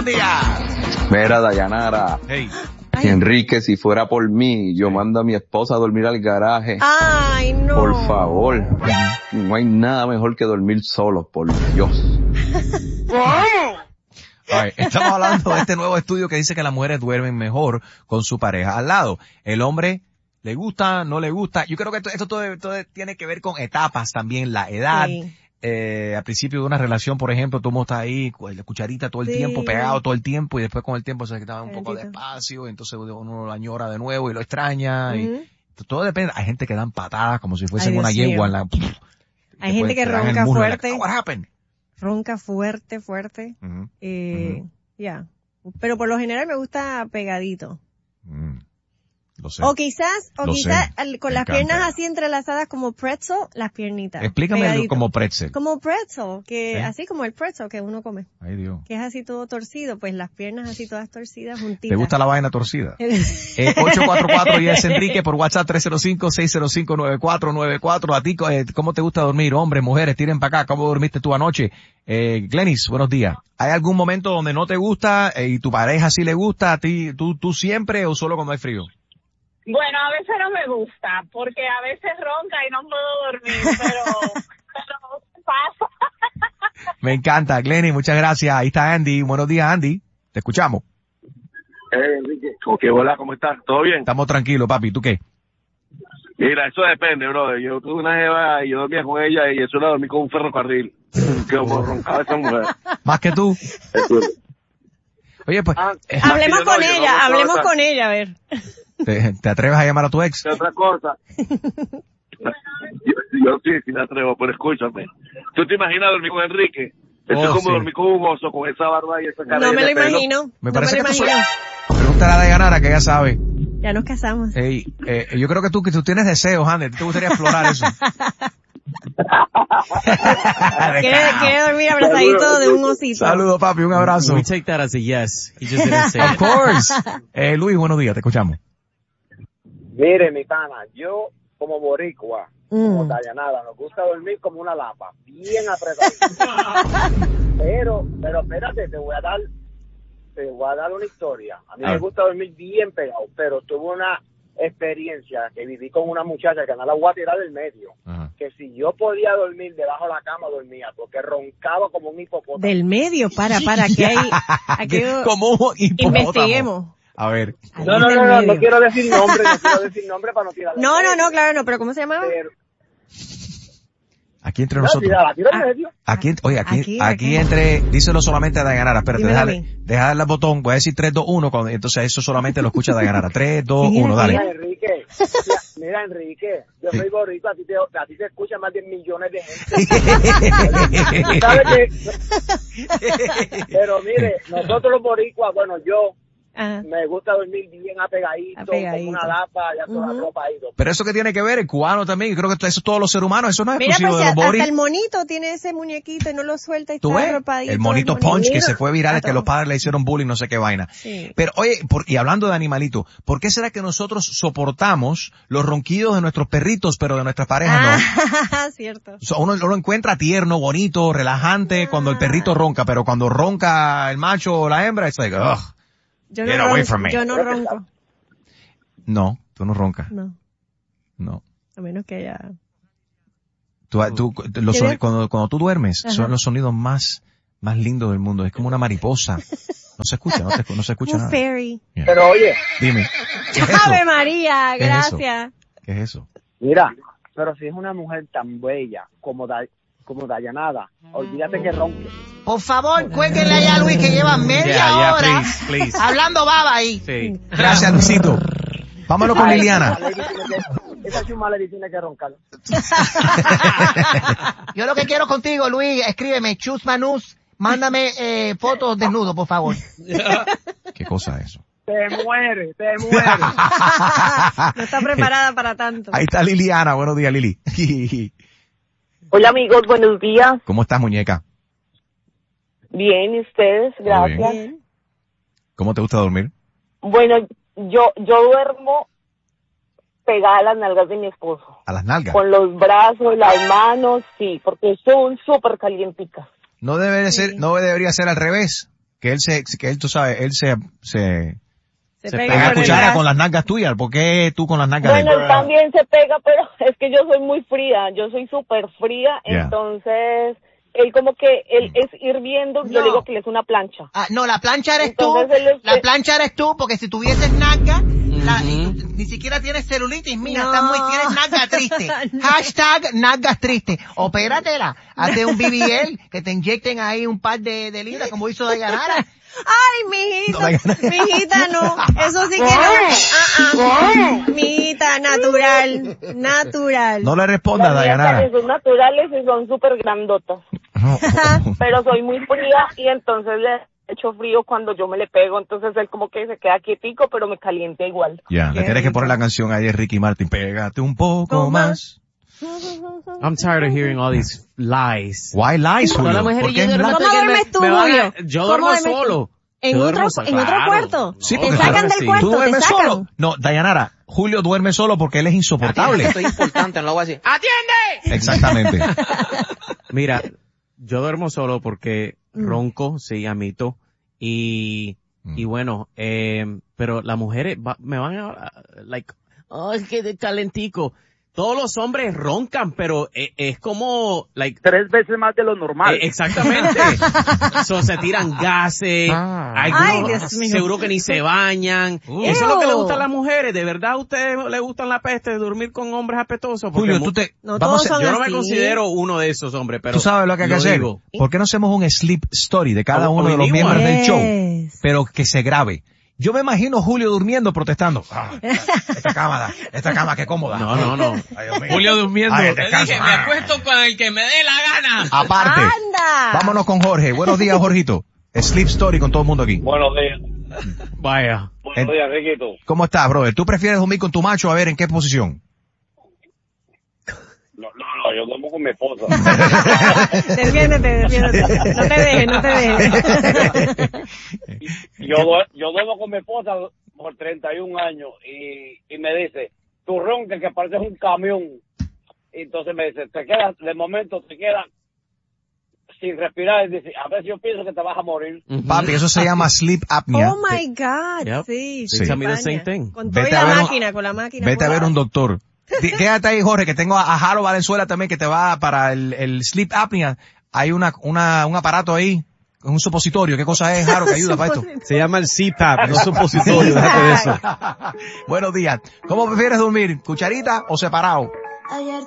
buenos días. Mira, Dayanara. Hey. Enrique, si fuera por mí, yo mando a mi esposa a dormir al garaje. Ay, no. Por favor. No hay nada mejor que dormir solo, por Dios. Estamos hablando de este nuevo estudio que dice que las mujeres duermen mejor con su pareja al lado. El hombre le gusta, no le gusta. Yo creo que esto todo tiene que ver con etapas también, la edad. Sí. Al principio de una relación, por ejemplo, tú estás ahí con la cucharita todo el tiempo, pegado todo el tiempo, y después con el tiempo se quitaba un poco de espacio, entonces uno lo añora de nuevo y lo extraña. Y todo depende. Hay gente que dan patadas como si fuesen una yegua en la... Hay gente que ronca fuerte. What happened? Ronca fuerte. Ya. Pero por lo general me gusta pegadito. Lo sé. O quizás con las piernas así entrelazadas como pretzel, las piernitas. Explícame pegadito. Como pretzel. Como pretzel, que así como el pretzel que uno come. Ay, Dios. Que es así todo torcido, pues las piernas así todas torcidas juntitas. ¿Te gusta la vaina torcida? 844 y es Enrique por WhatsApp 305-605-9494. A ti, ¿cómo te gusta dormir? Hombres, mujeres, tiren para acá. ¿Cómo dormiste tú anoche? Glenis, buenos días. ¿Hay algún momento donde no te gusta y tu pareja sí le gusta a ti, tú siempre o solo cuando hay frío? Bueno, a veces no me gusta, porque a veces ronca y no puedo dormir, pero pasa. Me encanta, Glenny, muchas gracias. Ahí está Andy. Buenos días, Andy. Te escuchamos. Enrique, hola, ¿cómo estás? ¿Todo bien? Estamos tranquilos, papi. ¿Tú qué? Mira, eso depende, brother. Yo tuve una jeva y yo dormía con ella y eso la dormí con un ferrocarril. Que como roncaba esa mujer. ¿Más que tú? Oye, pues... hablemos con ella, a ver. ¿Te atreves a llamar a tu ex? Otra cosa. Yo sí me atrevo, pero escúchame. ¿Tú te imaginas dormir con Enrique? Eso es como dormir con un oso, con esa barba y esa cara. No me lo imagino. Me parece que pregúntale a Dayanara, que ella sabe. Ya nos casamos. Yo creo que tú tienes deseos, Ander. ¿Te gustaría explorar eso? Quiere dormir abrazadito de un osito. Saludos, papi. Un abrazo. We take that as a yes. He just didn't say Of course. Luis, buenos días. Te escuchamos. Mire, mi pana, yo como boricua, como Dayanara, nos gusta dormir como una lapa, bien apretado. pero espérate, te voy a dar una historia. A mí me gusta dormir bien pegado, pero tuve una experiencia que viví con una muchacha que no la voy a tirar del medio. Ajá. Que si yo podía dormir debajo de la cama, dormía, porque roncaba como un hipopótamo. Del medio, para, que hay, aquí como un hipopótamo. Investiguemos. A ver. No quiero decir nombre para no tirar. No, claro, no, pero ¿cómo se llamaba? Aquí entre nosotros. Aquí entre, díselo solamente a Dayanara. Espérate, deja darle el botón. Voy a decir 3, 2, 1, entonces eso solamente lo escucha Dayanara. 3, 2, 1, dale. Mira, Enrique, yo soy boricua, a ti te escuchan más de millones de gente. ¿Sabes qué? Pero mire, nosotros los boricuas, bueno, yo me gusta dormir bien apegadito. Con una lapa, ya toda la ropa ahí. Pero eso que tiene que ver, el cubano también, yo creo que eso es todos los seres humanos, eso no es exclusivo de los boris. Hasta el monito tiene ese muñequito y no lo suelta y está arropadito. El monito Punch que se fue viral, que los padres le hicieron bullying, no sé qué vaina. Sí. Pero oye, y hablando de animalito, ¿por qué será que nosotros soportamos los ronquidos de nuestros perritos, pero de nuestras parejas no? Cierto. O sea, uno lo encuentra tierno, bonito, relajante cuando el perrito ronca, pero cuando ronca el macho o la hembra, es like, ugh. Yo no ronco. No, tú no roncas. No. A menos que haya... Cuando tú duermes, son los sonidos más lindos del mundo. Es como una mariposa. No se escucha, no se escucha nada. Fairy. Yeah. Pero oye. Dime. Ave María, gracias. ¿Qué es eso? Mira, pero si es una mujer tan bella como Dayanara, olvídate que ronque. Por favor, cuéntenle allá a Luis que lleva media hora please. hablando baba ahí. Sí. Gracias, Luisito. Vámonos con Liliana. Esa chumala tiene que roncar. Yo lo que quiero contigo, Luis, escríbeme, chusmanus, mándame fotos desnudos, por favor. ¿Qué cosa es eso? Te muere. No está preparada para tanto. Ahí está Liliana. Buenos días, Lili. Hola amigos, buenos días. ¿Cómo estás, muñeca? Bien, ¿y ustedes? Gracias. Bien. ¿Cómo te gusta dormir? Bueno, yo duermo pegada a las nalgas de mi esposo. ¿A las nalgas? Con los brazos, las manos, sí, porque son súper calienticas. No debería ser al revés. que él, tú sabes, él se pega pega con cuchara el con las nalgas tuyas. ¿Por qué tú con las nalgas de él? Bueno, él también se pega, pero es que yo soy muy fría, yo soy súper fría, Yeah. entonces él como que él es hirviendo, yo No. digo que él es una plancha. Ah, no, la plancha eres Entonces, tú. él es- La plancha eres tú, porque si tuvieses nalga, ni siquiera tienes celulitis, mira, No. tienes nalga triste. No. Hashtag nalgas triste. Opératela. Hazte un BBL, que te inyecten ahí un par de libras, como hizo Dayanara. Ay, No, Diana. mijita, no. Eso sí que no. Mijita, natural. No le responda, Las mías Dayanara. también son naturales y son súper grandotas, pero soy muy fría y entonces le echo frío cuando yo me le pego, entonces él como que se queda quietico, pero me calienta igual. Ya, le Qué tienes que rico. poner la canción ahí de Ricky Martin. Pégate un poco ¿Cómo más. I'm tired of hearing all these lies. Why lies, No, Julio? la mujer ¿Por y qué yo es duermo la- ¿Cómo hasta que duermes tú, me van a- Julio? Yo ¿Cómo duermo duermes tú? solo. En Yo otro duermo solo, en otro claro. cuarto. Sí, Te porque sacan claro del que sí. cuarto, ¿Tú te duermes sacan. solo? No, Dayanara, Julio duerme solo porque él es insoportable. Esto es importante, no lo voy a decir. ¡Atiende! Exactamente. Mira, yo duermo solo porque ronco, sí, amito. Y bueno, pero las mujeres me van a, like, es que de calentico. Todos los hombres roncan, pero es como, like, 3 veces más de lo normal. exactamente. Se tiran gases, Ay, algunos Dios mío. seguro que ni se bañan. Eso es lo que le gusta a las mujeres. ¿De verdad a ustedes les gustan la peste, dormir con hombres apestosos? Porque Julio, No vamos todos a- son yo no me así. considero uno de esos hombres, pero tú sabes lo que hay que lo hacer. digo. ¿Por qué no hacemos un sleep story de cada O uno de los vinimos. miembros del show? Yes. Pero que se grabe. Yo me imagino Julio durmiendo, protestando. Esta cama, qué cómoda. No. Ay, Dios mío. Julio durmiendo. Ay, descanso. me acuesto con el que me dé la gana. Aparte, ¡Anda! vámonos con Jorge. Buenos días, Jorgito. Sleep story con todo el mundo aquí. Buenos días. Vaya. Buenos días, Riquito. ¿Cómo estás, brother? ¿Tú prefieres dormir con tu macho? A ver, ¿en qué posición? No, yo duermo con mi esposa. Defiéndete. No te dejes. Yo duermo con mi esposa por 31 años y me dice, tú roncas que pareces un camión. Y entonces me dice, de momento te quedas sin respirar. Y dice, a veces yo pienso que te vas a morir. Papi, eso se llama sleep apnea. Oh my God, Yep. sí. Sí. Tell me the same España. thing. Con todo y Vete a la ver un- máquina, con la máquina. Vete a ver un doctor. Quédate ahí, Jorge, que tengo a Jaro Valenzuela también que te va para el sleep apnea. Hay un aparato ahí, un supositorio. ¿Qué cosa es, Jaro, que ayuda para esto? Se llama el CPAP, no supositorio, déjate de eso. Buenos días. ¿Cómo prefieres dormir? ¿Cucharita o separado?